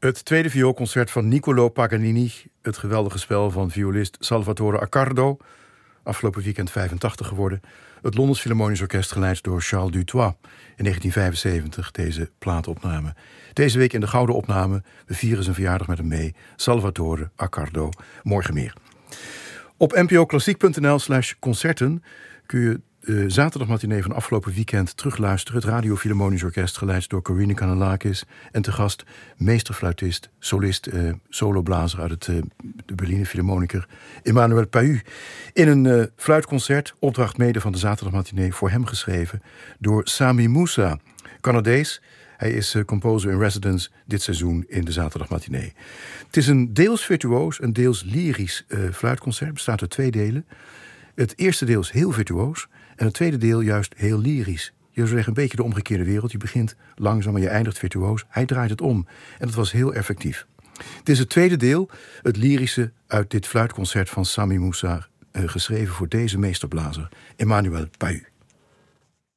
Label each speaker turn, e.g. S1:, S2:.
S1: Het tweede vioolconcert van Niccolò Paganini. Het geweldige spel van violist Salvatore Accardo. Afgelopen weekend 85 geworden. Het Londens Philharmonisch Orkest geleid door Charles Dutoit. In 1975 deze plaatopname. Deze week in de gouden opname. We vieren zijn verjaardag met hem mee. Salvatore Accardo. Morgen meer. Op npoklassiek.nl/concerten kun je zaterdagmatinee van afgelopen weekend terugluisteren. Het Radio Philharmonisch Orkest geleid door Corine Kanellakis. En te gast meesterfluitist, solist, soloblazer uit de Berliner Philharmoniker Emmanuel Pahu. In een fluitconcert, opdracht mede van de zaterdagmatinee, voor hem geschreven door Sami Moussa, Canadees. Hij is composer in residence dit seizoen in de zaterdagmatinee. Het is een deels virtuoos, een deels lyrisch fluitconcert. Het bestaat uit 2 delen. Het eerste deel is heel virtuoos en het tweede deel juist heel lyrisch. Je zou zeggen een beetje de omgekeerde wereld. Je begint langzaam en je eindigt virtuoos. Hij draait het om en dat was heel effectief. Het is het tweede deel, het lyrische uit dit fluitconcert van Sami Moussa, geschreven voor deze meesterblazer, Emmanuel Pahu.